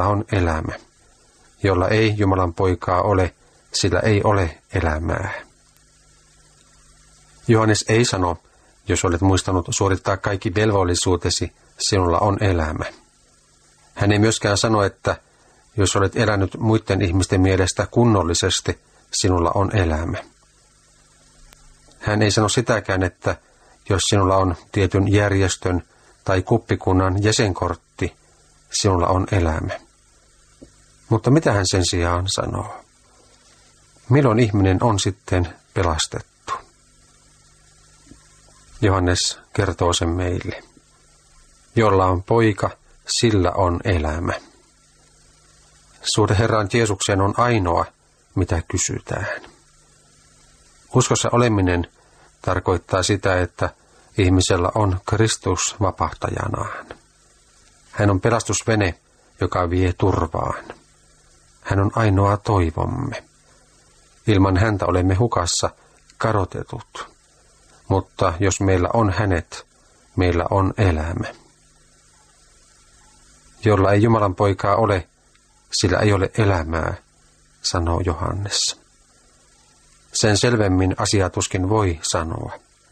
on elämä. Jolla ei Jumalan poikaa ole, sillä ei ole elämää. Johannes ei sano, jos olet muistanut suorittaa kaikki velvollisuutesi, sinulla on elämä. Hän ei myöskään sano, että jos olet elänyt muiden ihmisten mielestä kunnollisesti, sinulla on elämä. Hän ei sano sitäkään, että jos sinulla on tietyn järjestön tai kuppikunnan jäsenkortti, sinulla on elämä. Mutta mitä hän sen sijaan sanoo? Milloin ihminen on sitten pelastettu? Johannes kertoo sen meille. Jolla on poika, sillä on elämä. Suhde Herran Jeesukseen on ainoa, mitä kysytään. Uskossa oleminen tarkoittaa sitä, että ihmisellä on Kristus vapahtajanaan. Hän on pelastusvene, joka vie turvaan. Hän on ainoa toivomme. Ilman häntä olemme hukassa kadotetut. Mutta jos meillä on hänet, meillä on elämä. Jolla ei Jumalan poikaa ole, sillä ei ole elämää, sanoo Johannes. Sen selvemmin asiaa tuskin voi sanoa.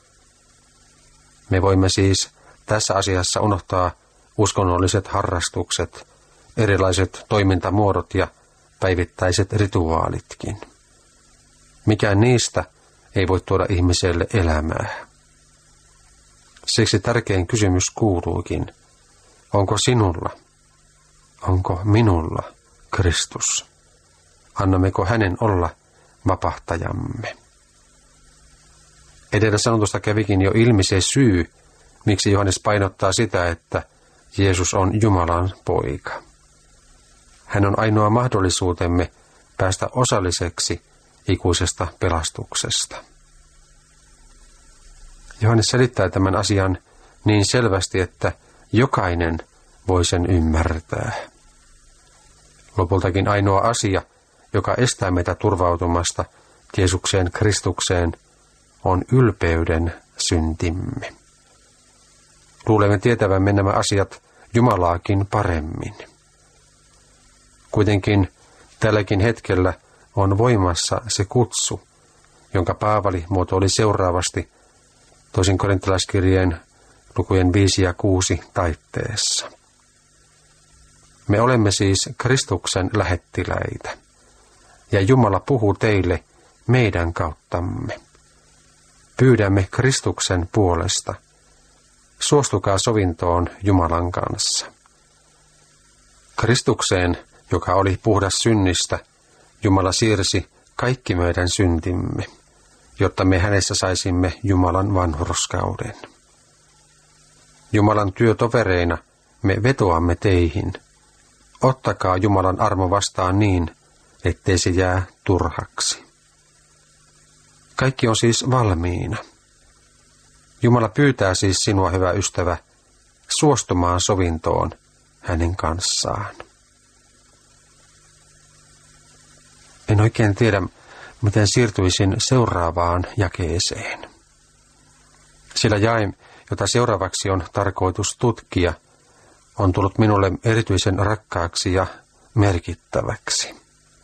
Me voimme siis tässä asiassa unohtaa uskonnolliset harrastukset, erilaiset toimintamuodot ja päivittäiset rituaalitkin. Mikään niistä ei voi tuoda ihmiselle elämää. Siksi tärkein kysymys kuuluukin, onko sinulla, onko minulla Kristus? Annammeko hänen olla vapahtajamme? Edellä sanotusta kävikin jo ilmi se syy, miksi Johannes painottaa sitä, että Jeesus on Jumalan poika. Hän on ainoa mahdollisuutemme päästä osalliseksi ikuisesta pelastuksesta. Johannes selittää tämän asian niin selvästi, että jokainen voi sen ymmärtää. Lopultakin ainoa asia, joka estää meitä turvautumasta Jeesukseen Kristukseen, on ylpeyden syntimme. Luulemme tietävämme nämä asiat Jumalaakin paremmin. Kuitenkin tälläkin hetkellä on voimassa se kutsu, jonka Paavali muotoili seuraavasti toisen korintalaiskirjeen lukujen 5 ja 6 taitteessa. Me olemme siis Kristuksen lähettiläitä, ja Jumala puhuu teille meidän kauttamme. Pyydämme Kristuksen puolesta. Suostukaa sovintoon Jumalan kanssa. Kristukseen, joka oli puhdas synnistä, Jumala siirsi kaikki meidän syntimme, jotta me hänessä saisimme Jumalan vanhurskauden. Jumalan työtovereina me vetoamme teihin. Ottakaa Jumalan armo vastaan niin, ettei se jää turhaksi. Kaikki on siis valmiina. Jumala pyytää siis sinua, hyvä ystävä, suostumaan sovintoon hänen kanssaan. En oikein tiedä, miten siirtyisin seuraavaan jakeeseen. Sillä jae, jota seuraavaksi on tarkoitus tutkia, on tullut minulle erityisen rakkaaksi ja merkittäväksi.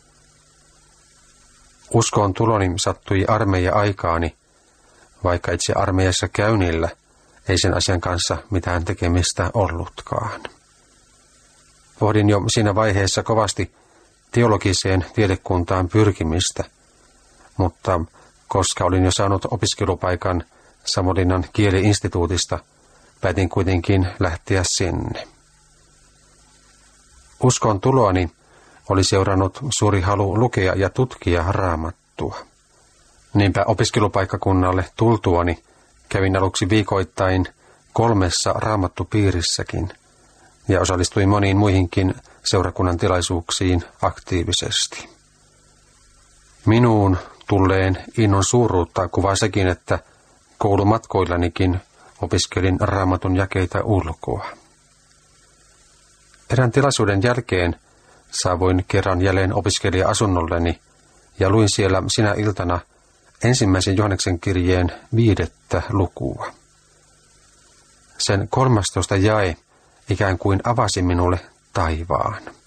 Uskoon tuloni sattui armeija-aikaani, vaikka itse armeijassa käynnillä ei sen asian kanssa mitään tekemistä ollutkaan. Pohdin jo siinä vaiheessa kovasti teologiseen tiedekuntaan pyrkimistä, mutta koska olin jo saanut opiskelupaikan Savonlinnan kieli-instituutista, päätin kuitenkin lähteä sinne. Uskon tuloani oli seurannut suuri halu lukea ja tutkia Raamattua. Niinpä opiskelupaikkakunnalle tultuani kävin aluksi viikoittain 3 raamattupiirissäkin ja osallistuin moniin muihinkin seurakunnan tilaisuuksiin aktiivisesti. Minuun tulleen innon suuruutta kuvaa sekin, että koulumatkoillanikin opiskelin Raamatun jakeita ulkoa. Erään tilaisuuden jälkeen saavuin kerran jälleen opiskelija-asunnolleni ja luin siellä sinä iltana ensimmäisen Johanneksen kirjeen 5. lukua. Sen 13. jae ikään kuin avasi minulle taivaan.